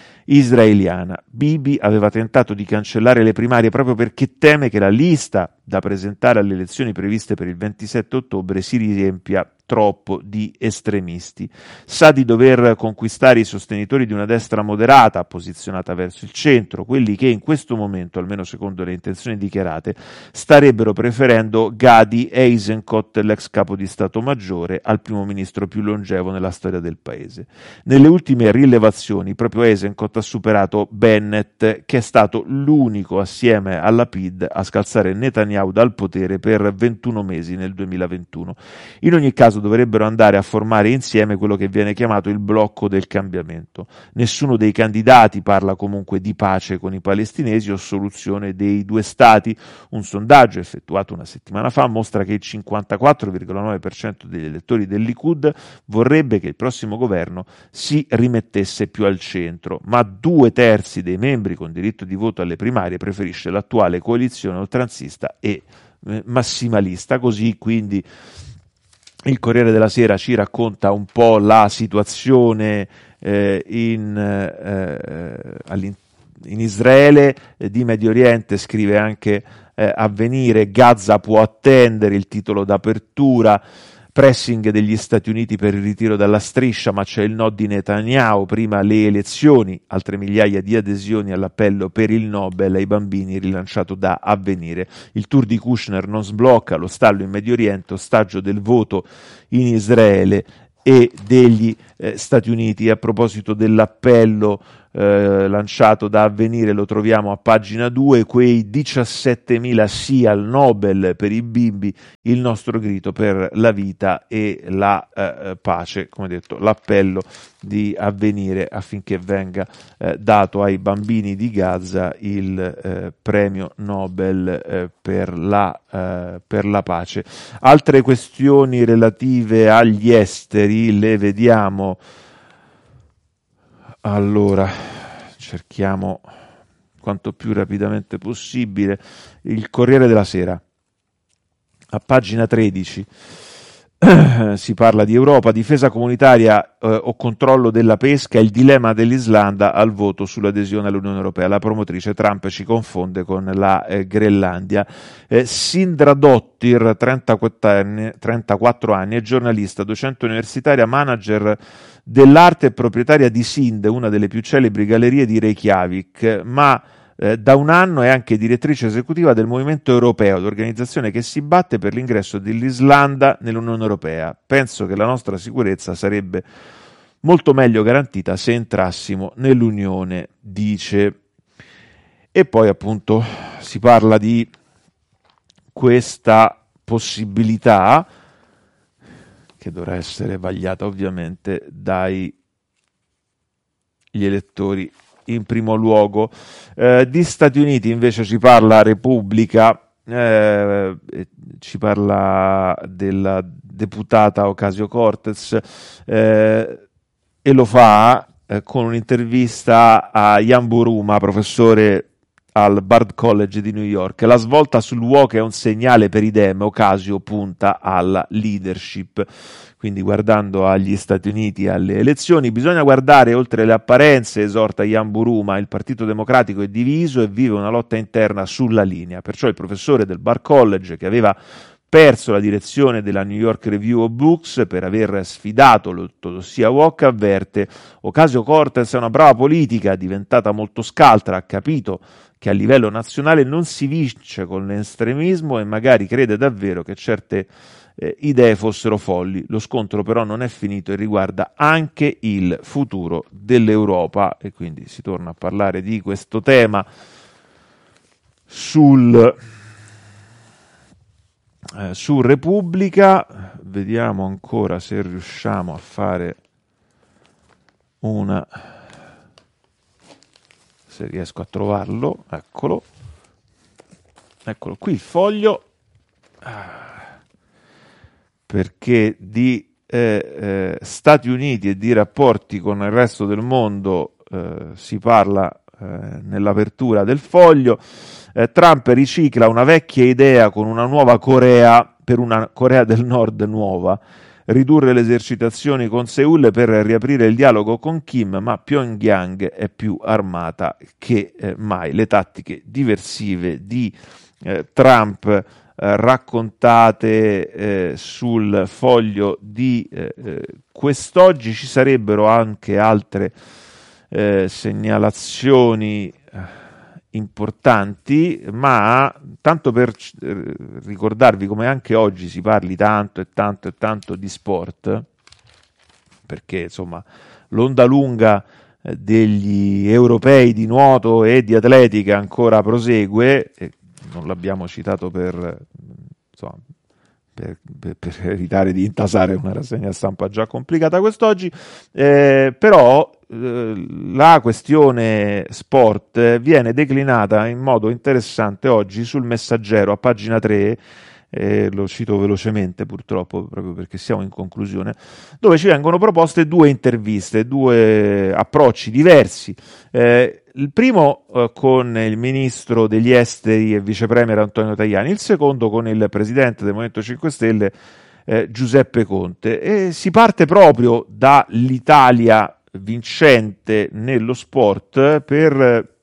israeliana. Bibi aveva tentato di cancellare le primarie proprio perché teme che la lista da presentare alle elezioni previste per il ventisette ottobre si riempia troppo di estremisti. Sa di dover conquistare i sostenitori di una destra moderata posizionata verso il centro, quelli che in questo momento, almeno secondo le intenzioni dichiarate, starebbero preferendo Gadi Eisenkot, l'ex capo di Stato Maggiore, al primo ministro più longevo nella storia del paese. Nelle ultime rilevazioni proprio Eisenkot ha superato Bennett, che è stato l'unico assieme alla P I D a scalzare Netanyahu dal potere per ventuno mesi nel duemilaventuno. In ogni caso dovrebbero andare a formare insieme quello che viene chiamato il blocco del cambiamento. Nessuno dei candidati parla comunque di pace con i palestinesi o soluzione dei due stati. Un sondaggio effettuato una settimana fa mostra che il cinquantaquattro virgola nove per cento degli elettori del Likud vorrebbe che il prossimo governo si rimettesse più al centro, ma due terzi dei membri con diritto di voto alle primarie preferisce l'attuale coalizione oltranzista e eh, massimalista. Così quindi il Corriere della Sera ci racconta un po' la situazione eh, in, eh, in Israele, eh, di Medio Oriente. Scrive anche eh, Avvenire, Gaza può attendere, il titolo d'apertura. Pressing degli Stati Uniti per il ritiro dalla striscia, ma c'è il no di Netanyahu, prima le elezioni, altre migliaia di adesioni all'appello per il Nobel ai bambini rilanciato da Avvenire. Il tour di Kushner non sblocca, lo stallo in Medio Oriente, ostaggio del voto in Israele e degli eh, Stati Uniti. A proposito dell'appello eh, lanciato da Avvenire, lo troviamo a pagina due, quei diciassettemila sì al Nobel per i bimbi, il nostro grido per la vita e la eh, pace, come detto, l'appello di Avvenire affinché venga eh, dato ai bambini di Gaza il eh, premio Nobel eh, per, la, eh, per la pace. Altre questioni relative agli esteri le vediamo. Allora, cerchiamo quanto più rapidamente possibile. Il Corriere della Sera, a pagina tredici, si parla di Europa, difesa comunitaria eh, o controllo della pesca, il dilemma dell'Islanda al voto sull'adesione all'Unione Europea. La promotrice Trump ci confonde con la eh, Groenlandia. Eh, Sindra Dottir, trentaquattro anni, è giornalista, docente universitaria, manager dell'arte e proprietaria di Sind, una delle più celebri gallerie di Reykjavik, ma eh, da un anno è anche direttrice esecutiva del Movimento Europeo, l'organizzazione che si batte per l'ingresso dell'Islanda nell'Unione Europea. Penso che la nostra sicurezza sarebbe molto meglio garantita se entrassimo nell'Unione, dice. E poi appunto si parla di questa possibilità che dovrà essere vagliata ovviamente dai gli elettori in primo luogo. Eh, di Stati Uniti invece ci parla Repubblica, eh, ci parla della deputata Ocasio-Cortez eh, e lo fa eh, con un'intervista a Jan Buruma, professore al Bard College di New York. La svolta sul woke è un segnale per i Dem, Ocasio punta alla leadership. Quindi guardando agli Stati Uniti e alle elezioni bisogna guardare oltre le apparenze, esorta Jan Buruma. Il Partito Democratico è diviso e vive una lotta interna sulla linea. Perciò il professore del Bard College, che aveva perso la direzione della New York Review of Books per aver sfidato l'ortodossia woke, avverte: Ocasio-Cortez è una brava politica, è diventata molto scaltra, ha capito che a livello nazionale non si vince con l'estremismo e magari crede davvero che certe eh, idee fossero folli. Lo scontro però non è finito e riguarda anche il futuro dell'Europa, e quindi si torna a parlare di questo tema sul, eh, su Repubblica. Vediamo ancora se riusciamo a fare una... se riesco a trovarlo, eccolo, eccolo qui il foglio, perché di eh, eh, Stati Uniti e di rapporti con il resto del mondo eh, si parla eh, nell'apertura del foglio. eh, Trump ricicla una vecchia idea con una nuova Corea, per una Corea del Nord nuova, ridurre le esercitazioni con Seoul per riaprire il dialogo con Kim, ma Pyongyang è più armata che eh, mai. Le tattiche diversive di eh, Trump eh, raccontate eh, sul foglio di eh, quest'oggi. Ci sarebbero anche altre eh, segnalazioni importanti, ma tanto per eh, ricordarvi come anche oggi si parli tanto e tanto e tanto di sport, perché insomma l'onda lunga eh, degli europei di nuoto e di atletica ancora prosegue, e non l'abbiamo citato per, insomma, per, per, per evitare di intasare una rassegna stampa già complicata quest'oggi, eh, però la questione sport viene declinata in modo interessante oggi sul Messaggero a pagina tre, eh, lo cito velocemente purtroppo proprio perché siamo in conclusione, dove ci vengono proposte due interviste, due approcci diversi. Eh, il primo eh, con il ministro degli esteri e vice premier Antonio Tajani, il secondo con il presidente del Movimento cinque Stelle eh, Giuseppe Conte, e si parte proprio dall'Italia vincente nello sport per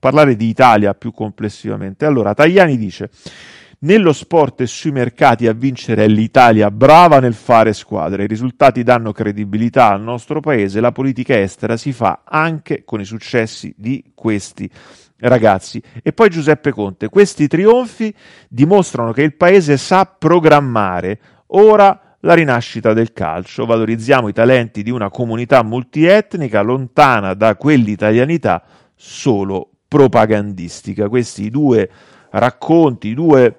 parlare di Italia più complessivamente. Allora, Tajani dice: nello sport e sui mercati a vincere è l'Italia, brava nel fare squadre, i risultati danno credibilità al nostro paese, la politica estera si fa anche con i successi di questi ragazzi. E poi Giuseppe Conte: questi trionfi dimostrano che il paese sa programmare. Ora la rinascita del calcio, valorizziamo i talenti di una comunità multietnica lontana da quell'italianità solo propagandistica. Questi i due racconti, i due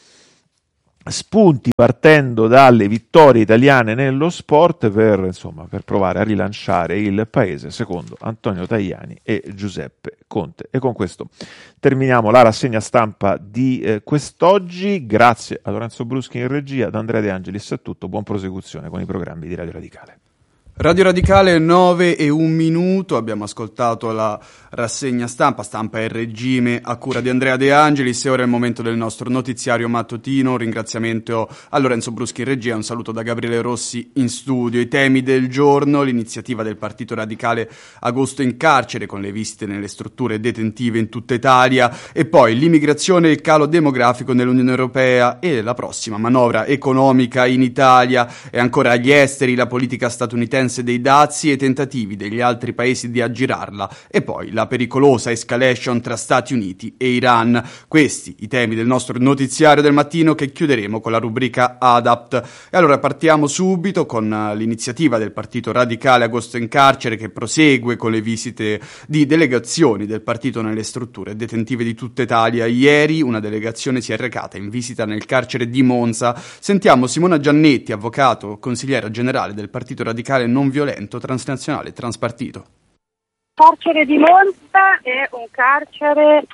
spunti partendo dalle vittorie italiane nello sport per, insomma, per provare a rilanciare il paese, secondo Antonio Tajani e Giuseppe Conte. E con questo terminiamo la rassegna stampa di eh, quest'oggi. Grazie a Lorenzo Bruschi in regia, da Andrea De Angelis è tutto, buon prosecuzione con i programmi di Radio Radicale. Radio Radicale nove e un minuto, abbiamo ascoltato la rassegna stampa, stampa e regime a cura di Andrea De Angelis e ora è il momento del nostro notiziario mattutino. Un ringraziamento a Lorenzo Bruschi in regia, un saluto da Gabriele Rossi in studio. I temi del giorno: l'iniziativa del Partito Radicale Agosto in carcere con le visite nelle strutture detentive in tutta Italia e poi l'immigrazione e il calo demografico nell'Unione Europea e la prossima manovra economica in Italia e ancora agli esteri, la politica statunitense dei dazi e tentativi degli altri paesi di aggirarla e poi la pericolosa escalation tra Stati Uniti e Iran. Questi i temi del nostro notiziario del mattino che chiuderemo con la rubrica Adapt. E allora partiamo subito con l'iniziativa del Partito Radicale Agosto in carcere che prosegue con le visite di delegazioni del partito nelle strutture detentive di tutta Italia. Ieri una delegazione si è recata in visita nel carcere di Monza. Sentiamo Simona Giannetti, avvocato, consigliera generale del Partito Radicale non violento, transnazionale e transpartito. Il carcere di Monza è un carcere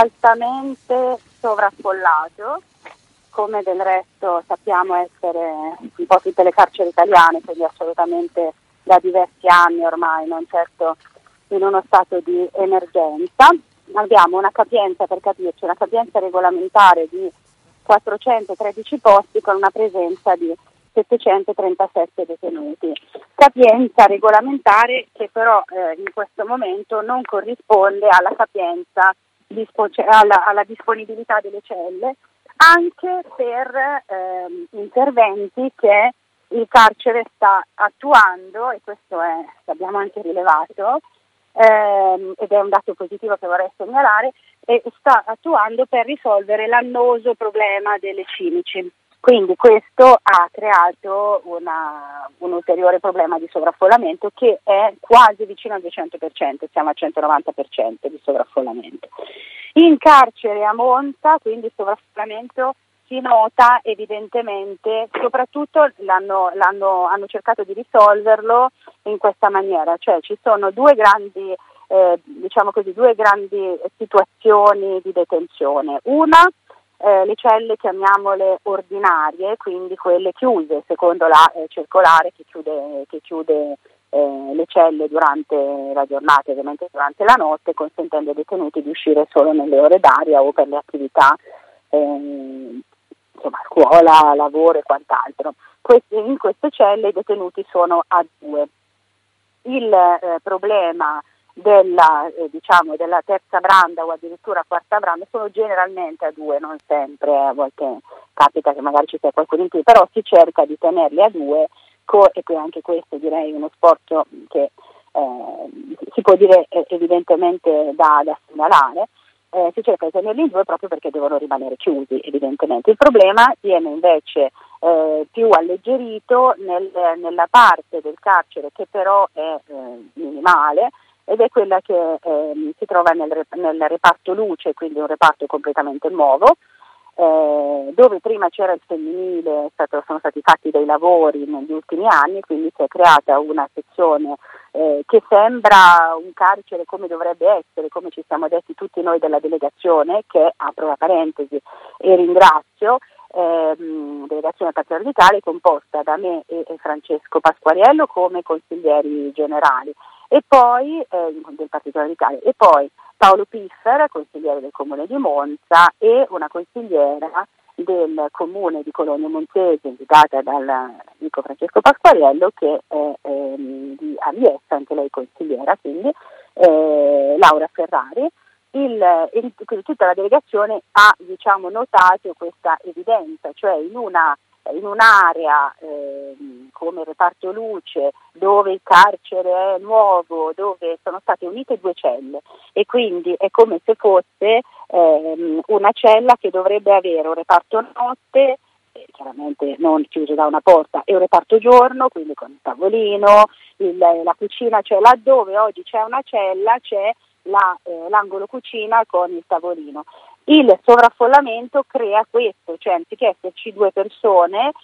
altamente sovraffollato, come del resto sappiamo essere un po' tutte le carceri italiane, quindi assolutamente da diversi anni ormai, non certo in uno stato di emergenza. Abbiamo una capienza, per capirci, una capienza regolamentare di quattrocentotredici posti con una presenza di settecentotrentasette detenuti, capienza regolamentare che però eh, in questo momento non corrisponde alla capienza, dispo- alla, alla disponibilità delle celle, anche per eh, interventi che il carcere sta attuando, e questo è, l'abbiamo anche rilevato, ehm, ed è un dato positivo che vorrei segnalare, e sta attuando per risolvere l'annoso problema delle cimici. Quindi questo ha creato una, un ulteriore problema di sovraffollamento che è quasi vicino al duecento per cento, siamo al centonovanta per cento di sovraffollamento. In carcere a Monza, quindi il sovraffollamento si nota evidentemente, soprattutto l'hanno, l'hanno, hanno cercato di risolverlo in questa maniera, cioè ci sono due grandi, eh, diciamo così, due grandi situazioni di detenzione. Una, Eh, le celle chiamiamole ordinarie, quindi quelle chiuse secondo la eh, circolare che chiude, che chiude eh, le celle durante la giornata, ovviamente durante la notte, consentendo ai detenuti di uscire solo nelle ore d'aria o per le attività eh, insomma, scuola, lavoro e quant'altro. Questi, in queste celle i detenuti sono a due. Il eh, problema della eh, diciamo della terza branda o addirittura quarta branda sono generalmente a due, non sempre, a volte capita che magari ci sia qualcuno in più, però si cerca di tenerli a due co- e poi anche questo direi uno sforzo che eh, si può dire eh, evidentemente da, da segnalare. Eh, si cerca di tenerli in due proprio perché devono rimanere chiusi evidentemente. Il problema viene invece eh, più alleggerito nel, nella parte del carcere che però è eh, minimale, ed è quella che eh, si trova nel, nel reparto luce, quindi un reparto completamente nuovo, eh, dove prima c'era il femminile, è stato, sono stati fatti dei lavori negli ultimi anni, quindi si è creata una sezione eh, che sembra un carcere come dovrebbe essere, come ci siamo detti tutti noi della delegazione, che apro la parentesi e ringrazio, ehm, delegazione Partito Radicale composta da me e, e Francesco Pasquariello come consiglieri generali, e poi eh, del Partito Radicale, e poi Paolo Piffer, consigliere del Comune di Monza, e una consigliera del Comune di Cologno Monzese, indicata dall'amico Francesco Pasquariello, che è ehm, di Aliessa, anche lei consigliera, quindi eh, Laura Ferrari. il, il, quindi tutta la delegazione ha, diciamo, notato questa evidenza, cioè in una in un'area eh, come il reparto luce, dove il carcere è nuovo, dove sono state unite due celle, e quindi è come se fosse ehm, una cella che dovrebbe avere un reparto notte, eh, chiaramente non chiuso da una porta, e un reparto giorno, quindi con il tavolino, il, la cucina, cioè laddove oggi c'è una cella c'è la, eh, l'angolo cucina con il tavolino. Il sovraffollamento crea questo, cioè anziché esserci due persone